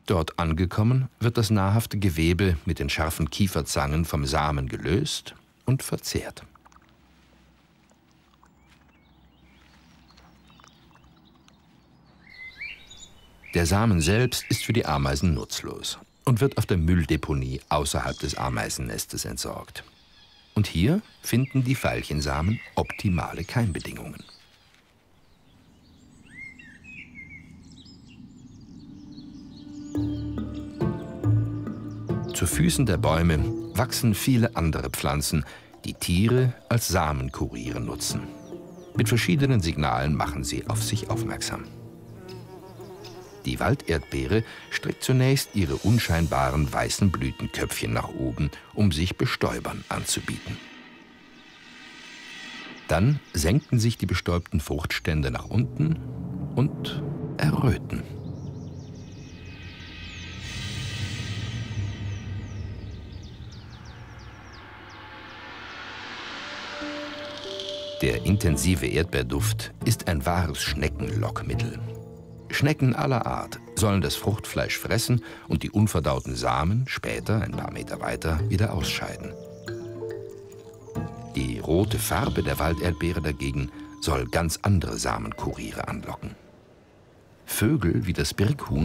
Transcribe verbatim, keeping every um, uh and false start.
Dort angekommen, wird das nahrhafte Gewebe mit den scharfen Kieferzangen vom Samen gelöst und verzehrt. Der Samen selbst ist für die Ameisen nutzlos und wird auf der Mülldeponie außerhalb des Ameisennestes entsorgt. Und hier finden die Veilchensamen optimale Keimbedingungen. Zu Füßen der Bäume wachsen viele andere Pflanzen, die Tiere als Samenkuriere nutzen. Mit verschiedenen Signalen machen sie auf sich aufmerksam. Die Walderdbeere streckt zunächst ihre unscheinbaren weißen Blütenköpfchen nach oben, um sich Bestäubern anzubieten. Dann senken sich die bestäubten Fruchtstände nach unten und erröten. Der intensive Erdbeerduft ist ein wahres Schneckenlockmittel. Schnecken aller Art sollen das Fruchtfleisch fressen und die unverdauten Samen später, ein paar Meter weiter, wieder ausscheiden. Die rote Farbe der Walderdbeere dagegen soll ganz andere Samenkuriere anlocken. Vögel wie das Birkhuhn